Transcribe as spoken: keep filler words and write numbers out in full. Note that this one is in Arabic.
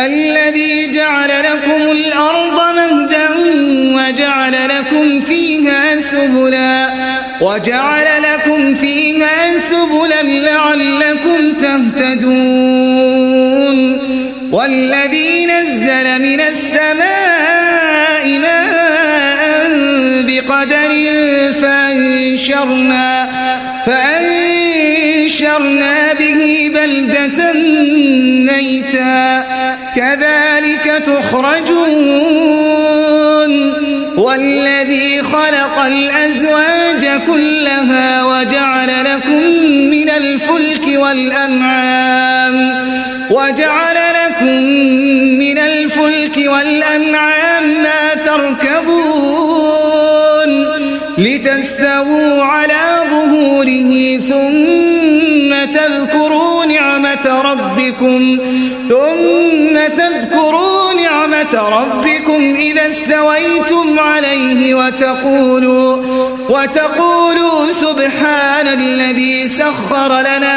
الذي جعل لكم الأرض مهدا وجعل لكم فيها سبلا وجعل لكم فيها سبلا لعلكم تهتدون والذي نزل من السماء ماء بقدر فأنشرنا فأنشرنا به بلدة ميتا كذلك تخرجون والذي خلق الأزواج كلها وجعل لكم من الفلك والأنعام وجعل لكم من الفلك والأنعام ما تركبون لتستووا على ظهوره ثم تذكروا نعمة ربكم ثم تذكروا نعمة ربكم إذا استويتم عليه وتقولوا وتقولوا سبحان الذي سخر لنا